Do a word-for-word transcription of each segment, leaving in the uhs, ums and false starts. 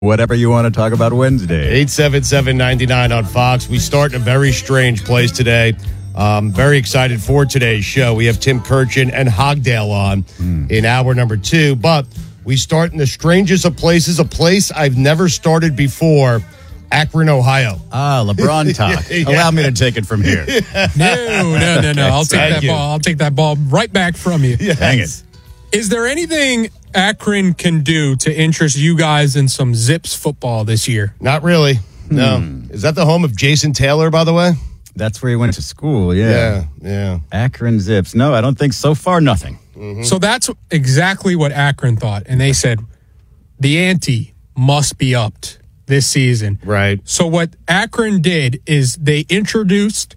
Whatever you want to talk about Wednesday. eight seven seven, nine nine on Fox. We start in a very strange place today. Um, very excited for today's show. We have Tim Kurchin and Hogdale on mm. in hour number two. But we start in the strangest of places, a place I've never started before, Akron, Ohio. Ah, LeBron talk. yeah. Allow me to take it from here. No, no, no, no. I'll take Thank that you. ball. I'll take that ball right back from you. Yes. Dang it. Is there anything Akron can do to interest you guys in some Zips football this year? Not really. No. Hmm. Is that the home of Jason Taylor, by the way? That's where he went to school, yeah. Yeah, yeah. Akron Zips. No, I don't think so far nothing. Mm-hmm. So that's exactly what Akron thought. And they said, the ante must be upped this season. Right. So what Akron did is they introduced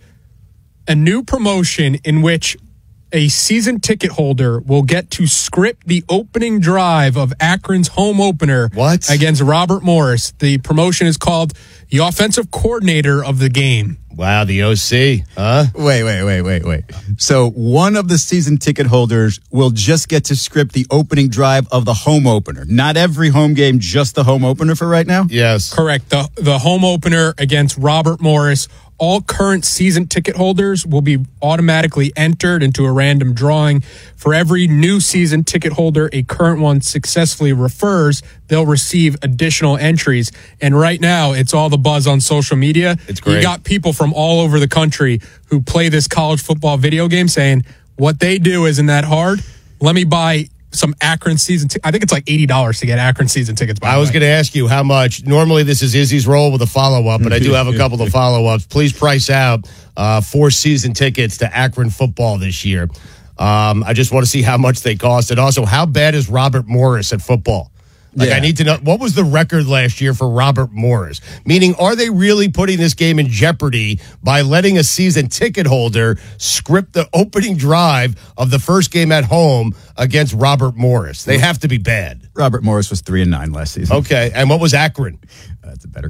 a new promotion in which a season ticket holder will get to script the opening drive of Akron's home opener what? against Robert Morris. The promotion is called the offensive coordinator of the game. Wow, the O C, huh? Wait, wait, wait, wait, wait. So one of the season ticket holders will just get to script the opening drive of the home opener. Not every home game, just the home opener for right now? Yes. Correct. The, the home opener against Robert Morris. All current season ticket holders will be automatically entered into a random drawing. For every new season ticket holder a current one successfully refers, they'll receive additional entries. And right now, it's all the buzz on social media. It's great. You got people from all over the country who play this college football video game saying, what they do isn't that hard. Let me buy some Akron season t- I think it's like eighty dollars to get Akron season tickets. By I was going to ask you how much. Normally, this is Izzy's role with a follow-up, but I do have a couple of follow-ups. Please price out uh, four season tickets to Akron football this year. Um, I just want to see how much they cost. And also, how bad is Robert Morris at football? Like, yeah. I need to know, what was the record last year for Robert Morris? Meaning, are they really putting this game in jeopardy by letting a season ticket holder script the opening drive of the first game at home against Robert Morris? They have to be bad. Robert Morris was three and nine last season. Okay, and what was Akron? That's a better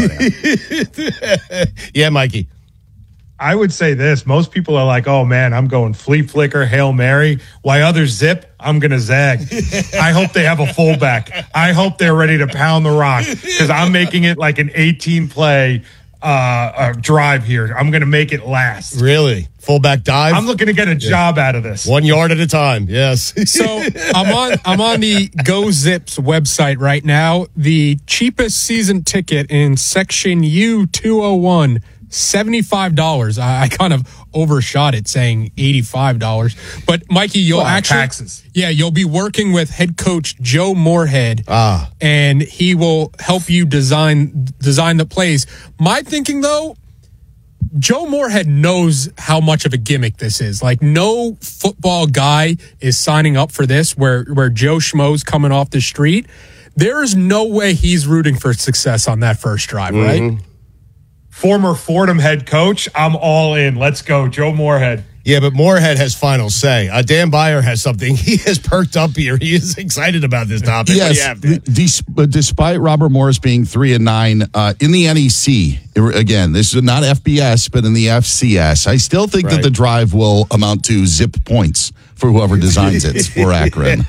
question. Yeah, Mikey. I would say this. Most people are like, oh, man, I'm going flea flicker, Hail Mary. While others zip, I'm going to zag. I hope they have a fullback. I hope they're ready to pound the rock because I'm making it like an eighteen-play uh, uh, drive here. I'm going to make it last. Really? Fullback dive? I'm looking to get a job out of this. One yard at a time, yes. So I'm on I'm on the Go Zips website right now. The cheapest season ticket in section U two oh one, seventy-five dollars. I, I kind of overshot it saying eighty-five dollars. But Mikey, you'll well, actually taxes. Yeah, you'll be working with head coach Joe Moorhead. Ah. And he will help you design design the plays. My thinking though, Joe Moorhead knows how much of a gimmick this is. Like, no football guy is signing up for this where, where Joe Schmo's coming off the street. There is no way he's rooting for success on that first drive, Mm-hmm. right? Former Fordham head coach, I'm all in. Let's go, Joe Moorhead. Yeah, but Moorhead has final say. Uh, Dan Byer has something. He has perked up here. He is excited about this topic. What do you Yes, have, Dan? des- despite Robert Morris being three and nine uh, in the N E C, again, this is not F B S, but in the F C S, I still think Right. that the drive will amount to zip points for whoever designs it for Akron.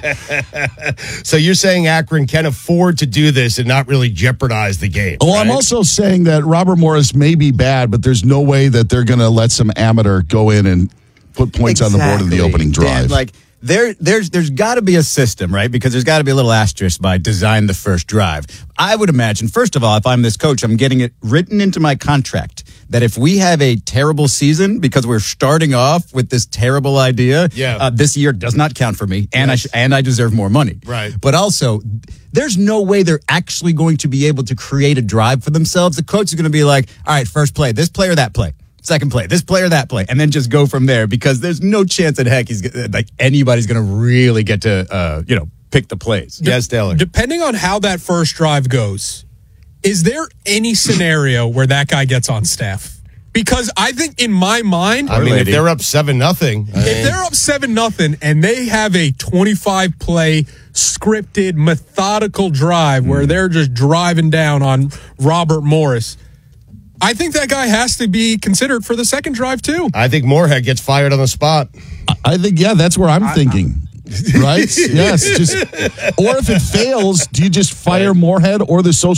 So you're saying Akron can afford to do this and not really jeopardize the game? Well, I'm right? also saying that Robert Morris may be bad, but there's no way that they're going to let some amateur go in and put points on the board in the opening drive. Dan, like there, there's there's got to be a system, right? Because there's got to be a little asterisk by design the first drive. I would imagine, first of all, if I'm this coach, I'm getting it written into my contract that if we have a terrible season because we're starting off with this terrible idea, Yeah. uh, this year does not count for me, and Yes. I sh- and I deserve more money. Right. But also, there's no way they're actually going to be able to create a drive for themselves. The coach is going to be like, all right, first play, this play or that play. Second play, this play or that play, and then just go from there because there's no chance in heck he's gonna, like anybody's going to really get to uh, you know pick the plays. Yes, Taylor. Depending on how that first drive goes, is there any scenario where that guy gets on staff? Because I think in my mind, I mean, if lady. they're up seven nothing, if they're up seven nothing and they have a twenty-five play scripted methodical drive where they're just driving down on Robert Morris, I think that guy has to be considered for the second drive too. I think Moorhead gets fired on the spot. I think, yeah, that's where I'm thinking. Right? Yes. Just, or if it fails, do you just fire Moorhead or the social